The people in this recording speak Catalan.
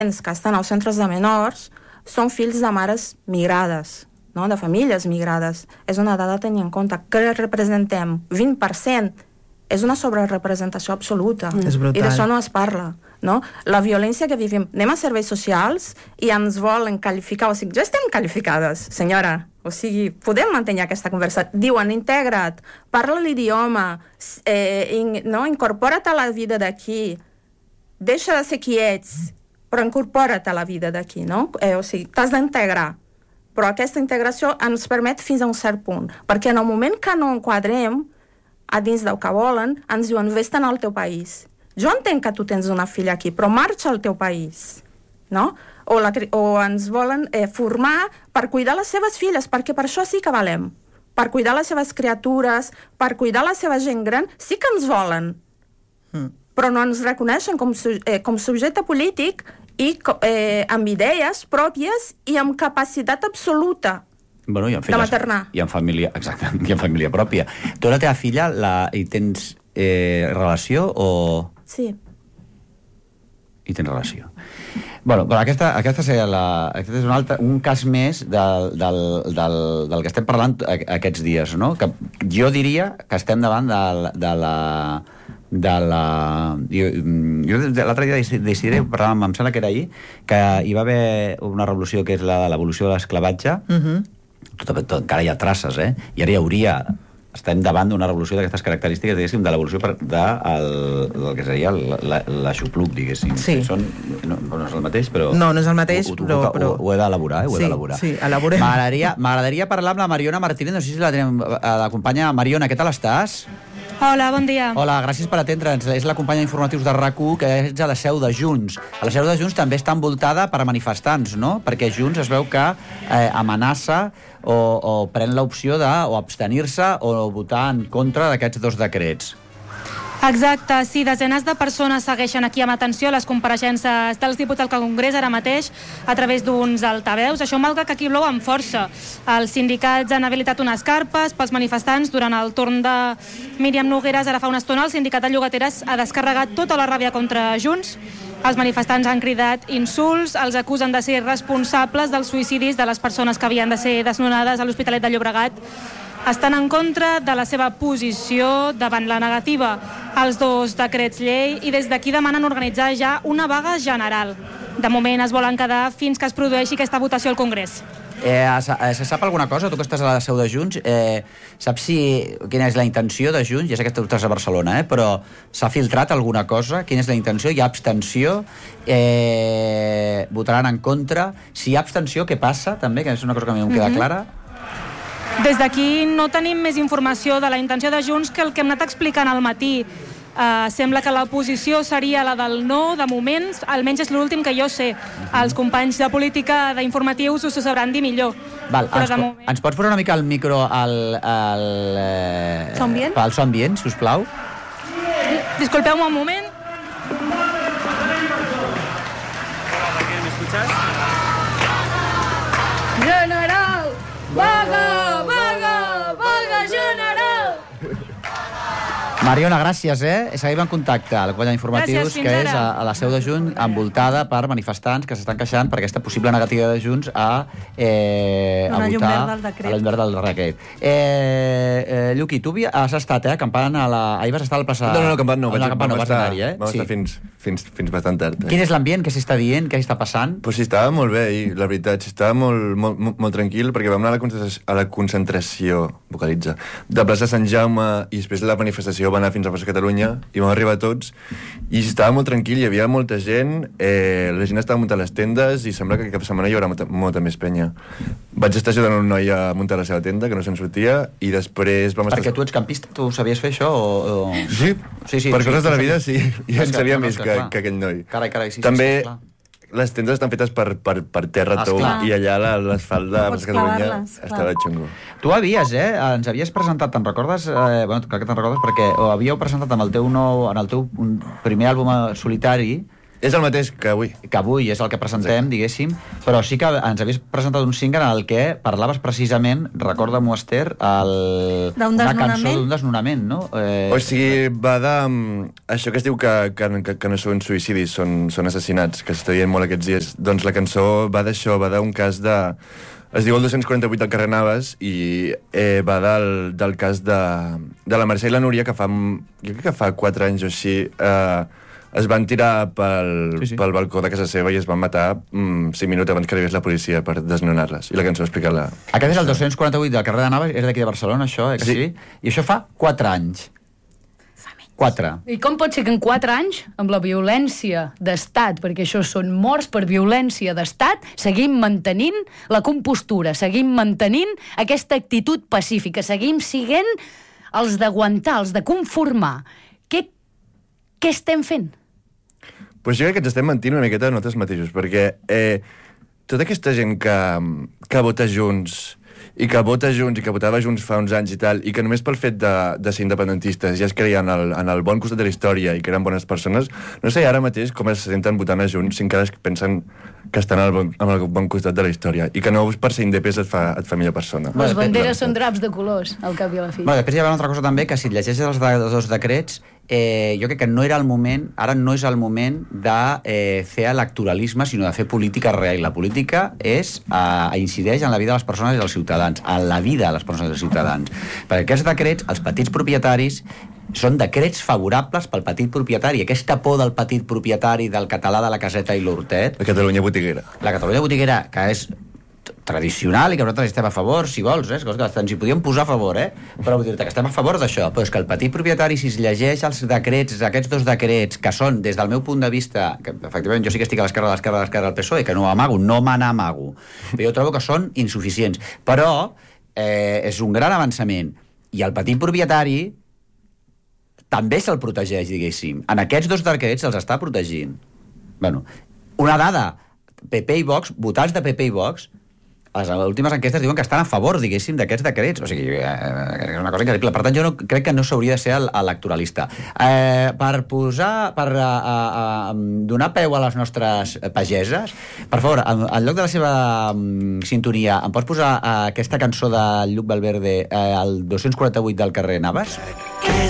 que estan als centres de menors són fills de mares migrades, no? De famílies migrades. És una dada a tenir en compte. Que representem 20%, és una sobrerepresentació absoluta. És brutal. I d'això no es parla. No? La violència que vivim. Anem a serveis socials i ens volen qualificar. O sigui, ja estem qualificades, senyora. O sigui, podem mantenir aquesta conversa. Diuen, integra't, parla l'idioma, no? Incorpora't a la vida d'aquí, deixa de ser qui ets, però incorpora't a la vida d'aquí, no? O sigui, t'has d'integrar. Però aquesta integració ens permet fins a un cert punt. Perquè en el moment que no enquadrem a dins del que volen, ens diuen, vés-te'n al teu país. Jo entenc que tu tens una filla aquí, però marxa al teu país, no? O ens volen formar per cuidar les seves filles, perquè per això sí que valem. Per cuidar les seves criatures, per cuidar la seva gent gran, sí que ens volen. Però no ens reconeixen com subjecte polític i amb idees pròpies i amb capacitat absoluta de maternar. I amb família, exacte, i amb família pròpia. Tu la teva filla hi tens relació o...? Sí. Hi tens relació. Bueno, però aquesta seria aquest és un cas més del que estem parlant aquests dies, no? Que jo diria que estem davant de la... Jo l'altre dia decidiré, parlàvem, em sembla que era ahir, que hi va haver una revolució que és la de l'evolució de l'esclavatge. Encara hi ha traces, i ara hi hauria... Estem davant d'una revolució d'aquestes característiques, diguéssim, de l'evolució del que seria l'aixopluc, diguéssim. Sí. No és el mateix, però... No és el mateix, però... Ho he d'elaborar, ho he d'elaborar. Sí, elaborem. M'agradaria parlar amb la Mariona Martínez, no sé si la tenim a la companya. Mariona, què tal estàs? Hola, bon dia. Hola, gràcies per atendre'ns. És la companya d'informatius de RAC1, que és a la seu de Junts. A la seu de Junts també està envoltada per manifestants, no? Perquè Junts es veu que amenaça o pren l'opció d'abstenir-se o votar en contra d'aquests dos decrets. Exacte, sí, desenes de persones segueixen aquí amb atenció a les compareixences dels diputats al Congrés ara mateix a través d'uns altaveus. Això malgrat que aquí plou amb força. Els sindicats han habilitat unes carpes pels manifestants durant el torn de Míriam Nogueras. Ara fa una estona el sindicat de llogateres ha descarregat tota la ràbia contra Junts. Els manifestants han cridat insults, els acusen de ser responsables dels suïcidis de les persones que havien de ser desnonades a l'Hospitalet de Llobregat. Estan en contra de la seva posició davant la negativa als dos decrets llei i des d'aquí demanen organitzar ja una vaga general. De moment es volen quedar fins que es produeixi aquesta votació al Congrés. Se sap alguna cosa? Tu que estàs a la seu de Junts, saps quina és la intenció de Junts? Ja sé que tu estàs a Barcelona, però s'ha filtrat alguna cosa? Quina és la intenció? Hi ha abstenció? Votaran en contra? Si hi ha abstenció, què passa? També, que és una cosa que a mi em queda clara. Des d'aquí no tenim més informació de la intenció de Junts que el que hem anat explicant al matí. Sembla que la posició seria la del no, de moment, almenys és l'últim que jo sé. Els companys de política d'informatius us ho sabran dir millor. Ens pots posar una mica el micro al so ambient? Al so ambient, sisplau? Disculpeu-me un moment. General! Vaga! Mariona, gràcies, Seguim en contacte. La companya d'informatius, que és a la seu de Junts, envoltada per manifestants que s'estan queixant per aquesta possible negativa de Junts a votar a l'envers del decret. Lluqui, tu has estat acampant ahir vas estar a la plaça... No, acampant no. Vam estar fins bastant tard. Quin és l'ambient? Què s'està dient? Què està passant? Pues sí, estava molt bé ahir, la veritat. Estava molt tranquil perquè vam anar a la concentració, vocalitza, de plaça Sant Jaume i després de la manifestació va anar fins a plaça Catalunya i vam arribar tots i estava molt tranquil, hi havia molta gent, la gent estava muntant les tendes i sembla que cap setmana hi haurà molta més penya. Vaig estar ajudant un noi a muntar la seva tenda, que no se'n sortia, i després vam estar... Perquè tu ets campista, tu sabies fer això? Sí, per coses de la vida sí, jo en sabia més que aquell noi. Carai, sí. També les tendes estan fetes per terra tou i allà l'asfalt de Catalunya estava xungo. Tu ens havies presentat, te'n recordes? Crec que te'n recordes perquè ho havíeu presentat amb el teu primer àlbum solitari, És el mateix que avui. Que avui és el que presentem, diguéssim, però sí que ens havies presentat un single en el que parlaves precisament, recorda-m'ho, Esther, una cançó d'un desnonament, no? O sigui, va de... Això que es diu que no són suïcidis, són assassinats, que s'està dient molt aquests dies. Doncs la cançó va d'això, va d'un cas de... Es diu el 248 del carrer Navas i va del cas de la Mercè i la Núria, que jo crec que fa 4 anys o així... es van tirar pel balcó de casa seva i es van matar 5 minuts abans que arribés la policia per desnonar-les. I la cançó explica-la... Aquest és el 248 del carrer de Navas, és d'aquí de Barcelona, això, que sí? I això fa 4 anys. 4. I com pot ser que en 4 anys, amb la violència d'estat, perquè això són morts per violència d'estat, seguim mantenint la compostura, seguim mantenint aquesta actitud pacífica, seguim sent els d'aguantar, els de conformar. Què estem fent? Pues jo crec que ens estem mentint una miqueta nosaltres mateixos, perquè tota aquesta gent que vota Junts i que votava Junts fa uns anys i tal, i que només pel fet de ser independentistes ja es creien en el bon costat de la història i que eren bones persones, no sé ara mateix com es senten votant a Junts si encara es pensen que estan en el bon costat de la història i que no per ser indepès et fa millor persona. Les banderes són draps de colors, al cap i a la fi. Després hi ha una altra cosa també, que si et llegeixes els dos decrets, jo crec que no era el moment, ara no és el moment de fer electoralisme, sinó de fer política real. La política incideix en la vida de les persones i dels ciutadans, en la vida de les persones i dels ciutadans. Perquè aquests decrets, els petits propietaris, són decrets favorables pel petit propietari. Aquesta por del petit propietari, del català de la caseta i l'hortet... La Catalunya botiguera. La Catalunya botiguera, que és tradicional i que nosaltres estem a favor, si vols, que ens hi podíem posar a favor, però vull dir-te que estem a favor d'això, però és que el petit propietari, si es llegeix els decrets, aquests 2 decrets, que són, des del meu punt de vista, que efectivament jo sí que estic a l'esquerra del PSOE, que no me n'amago, però jo trobo que són insuficients, però és un gran avançament, i el petit propietari també se'l protegeix, diguéssim. En aquests 2 decrets se'ls està protegint. Bueno, una dada, PP i Vox, votants de PP i Vox, les últimes enquestes diuen que estan a favor, diguéssim, d'aquests decrets. O sigui, és una cosa increïble. Per tant, jo crec que no s'hauria de ser electoralista. Per donar peu a les nostres pageses, per favor, en lloc de la seva sintonia, em pots posar aquesta cançó de Lluc Valverde, el 248 del carrer Navas? Que